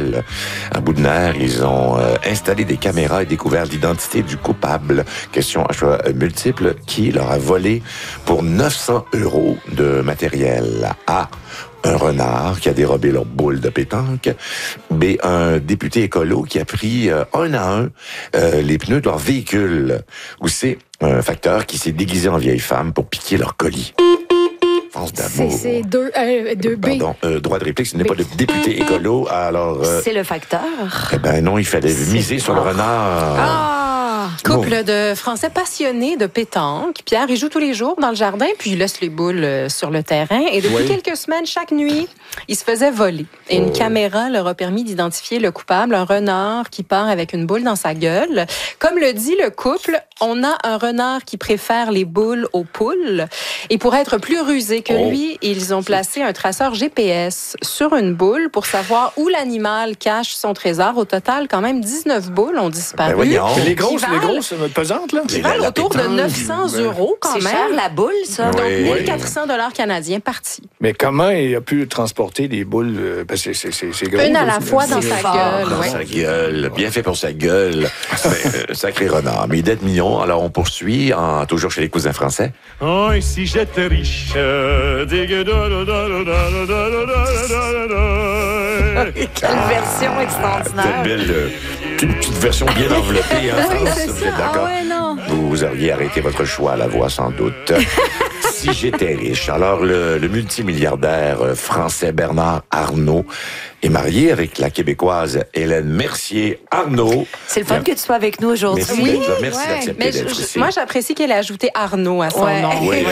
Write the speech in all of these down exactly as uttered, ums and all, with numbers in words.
Montréal. À bout de nerfs, ils ont euh, installé des caméras et découvert l'identité du coupable. Question à choix multiple, qui leur a volé pour neuf cents euros de matériel. A. Un renard qui a dérobé leur boule de pétanque. B. Un député écolo qui a pris euh, un à un euh, les pneus de leur véhicule. Ou C. Un facteur qui s'est déguisé en vieille femme pour piquer leur colis. France d'amour. C'est, c'est deux, euh, deux B. Pardon, euh, droit de réplique, ce n'est pas le député écolo, alors... Euh, c'est le facteur. Eh ben non, il fallait c'est miser sur le renard. Ah! Couple bon. de Français passionnés de pétanque. Pierre, il joue tous les jours dans le jardin, puis il laisse les boules sur le terrain. Et depuis oui. quelques semaines, chaque nuit, il se faisait voler. Et oh. une caméra leur a permis d'identifier le coupable, un renard qui part avec une boule dans sa gueule. Comme le dit le couple, on a un renard qui préfère les boules aux poules. Et pour être plus rusé que oh. lui, ils ont placé un traceur G P S sur une boule pour savoir où l'animal cache son trésor. Au total, quand même, dix-neuf boules ont disparu. Ben les grosses, les grosses pesantes, là? Qui valent autour de neuf cents euros, quand c'est même. C'est cher, la boule, ça. Donc, oui, mille quatre cents dollars canadiens partis. Mais comment il a pu transporter les boules? Parce que c'est, c'est, c'est gros. Une à la fois dans sa fort. gueule. Dans ouais. sa gueule. Bien fait pour sa gueule. euh, sacré renard. Mais d'être mignon. Alors, on poursuit, en, toujours chez les cousins français. Oh, et si j'étais riche. Quelle version extraordinaire. Ah, belle, euh, une petite version bien enveloppée, hein, oui, France, c'est vous ça. êtes d'accord? Ah ouais, non. Vous auriez arrêté votre choix à la voix, sans doute. Si j'étais riche. Alors, le, le multimilliardaire français Bernard Arnault est marié avec la Québécoise Hélène Mercier-Arnault. C'est le fun Bien. que tu sois avec nous aujourd'hui. Merci, oui, d'être, merci ouais. d'accepter Mais d'être je, ici. Moi, j'apprécie qu'elle ait ajouté Arnaud à son ouais. nom. Oui,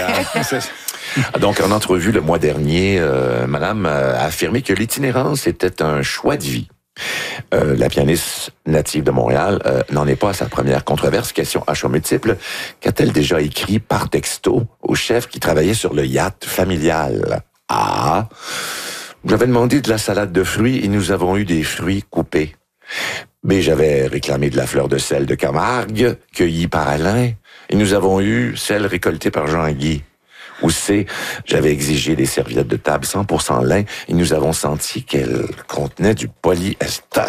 hein. Donc, en entrevue le mois dernier, euh, Madame a affirmé que l'itinérance était un choix de vie. Euh, la pianiste native de Montréal euh, n'en est pas à sa première controverse. Question à choix multiple. Qu'a-t-elle déjà écrit par texto au chef qui travaillait sur le yacht familial? A. J'avais demandé de la salade de fruits et nous avons eu des fruits coupés. B. J'avais réclamé de la fleur de sel de Camargue, cueillie par Alain, et nous avons eu celle récoltée par Jean-Guy. Ou C. J'avais exigé des serviettes de table cent pour cent lin et nous avons senti qu'elles contenaient du polyester.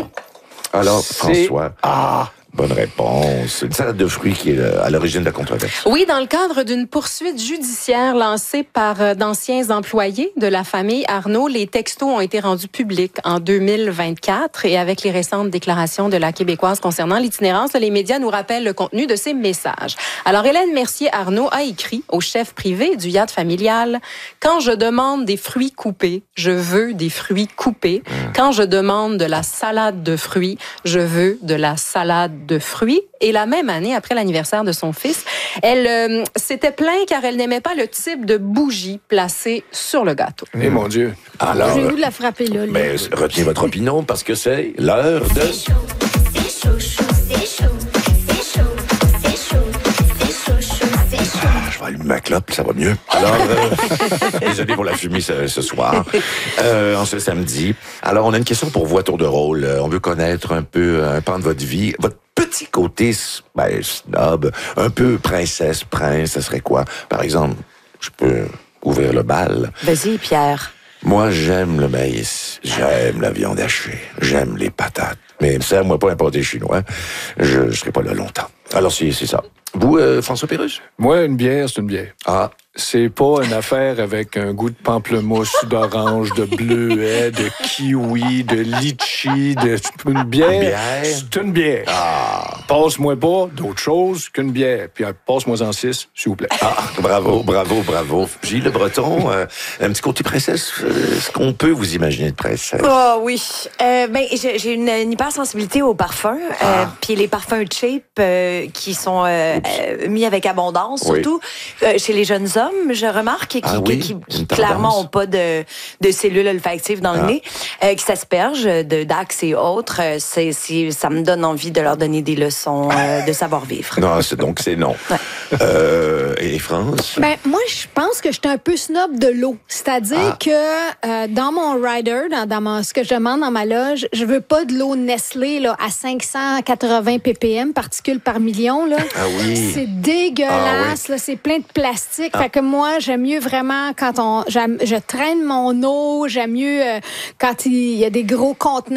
Alors, C'est... François... Ah! Bonne réponse. Une salade de fruits qui est à l'origine de la controverse. Oui, dans le cadre d'une poursuite judiciaire lancée par d'anciens employés de la famille Arnault, les textos ont été rendus publics en deux mille vingt-quatre et avec les récentes déclarations de la Québécoise concernant l'itinérance, les médias nous rappellent le contenu de ces messages. Alors, Hélène Mercier-Arnault a écrit au chef privé du yacht familial « Quand je demande des fruits coupés, je veux des fruits coupés. Mmh. Quand je demande de la salade de fruits, je veux de la salade de fruits. » Et la même année, après l'anniversaire de son fils, elle euh, s'était plainte car elle n'aimait pas le type de bougie placée sur le gâteau. Eh mon Dieu. Alors, j'ai eu de la frapper là. là. Mais retenez votre opinion parce que c'est l'heure de... C'est chaud, c'est chaud, chaud, c'est chaud, c'est chaud, c'est chaud, c'est chaud, c'est chaud. Ah, je vais allumer ma clope, ça va mieux. Alors, euh, désolé pour la fumée ce, ce soir, euh, en ce samedi. Alors, on a une question pour vous à tour de rôle. Euh, on veut connaître un peu un pan de votre vie, votre petit côté ben, snob, un peu princesse, prince, ça serait quoi? Par exemple, je peux ouvrir le bal. Vas-y, Pierre. Moi, j'aime le maïs, j'aime la viande hachée, j'aime les patates. Mais ça, moi, pas un pâté chinois, je ne serai pas là longtemps. Alors, c'est, c'est ça. Vous, euh, François Pérusse? Moi, une bière, c'est une bière. Ah. C'est pas une affaire avec un goût de pamplemousse, d'orange, de bleuet, de kiwi, de litchi, de... Une bière, une bière? C'est une bière. Ah. Passe-moi pas d'autre chose qu'une bière. Puis passe-moi en six, s'il vous plaît. Ah, bravo, bravo, bravo. Gilles Le Breton, euh, un petit côté princesse, euh, est-ce qu'on peut vous imaginer de princesse? Oh oui. Euh, ben, j'ai, j'ai une, une hypersensibilité aux parfums. Ah. Euh, puis les parfums cheap euh, qui sont euh, euh, mis avec abondance, Oui. surtout euh, chez les jeunes hommes, je remarque, qui, Ah qui, oui, qui, une qui tendance. clairement n'ont pas de, de cellules olfactives dans le Ah. nez, euh, qui s'aspergent de Dax et autres. Euh, C'est, c'est, ça me donne envie de leur donner des leçons euh, de savoir-vivre. Non, c'est, donc c'est non. Ouais. Euh, et France? Ben, moi, je pense que je suis un peu snob de l'eau. C'est-à-dire Ah. que euh, dans mon rider, dans, dans mon, ce que je demande dans ma loge, je veux pas de l'eau Nestlé là, à cinq cent quatre-vingts ppm, particules par million. Là. Ah oui. C'est dégueulasse. Ah là, c'est plein de plastique. Ah. Fait que moi, j'aime mieux vraiment quand on, j'aime, je traîne mon eau. J'aime mieux euh, quand il y a des gros contenants